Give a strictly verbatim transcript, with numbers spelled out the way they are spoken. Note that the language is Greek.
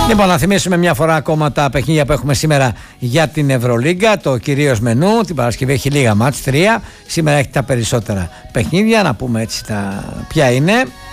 Λοιπόν, να θυμίσουμε μια φορά ακόμα τα παιχνίδια που έχουμε σήμερα για την Ευρωλίγκα. Το κυρίως μενού, την Παρασκευή έχει λίγα μάτς, τρία. Σήμερα έχει τα περισσότερα παιχνίδια, να πούμε έτσι τα ποια είναι.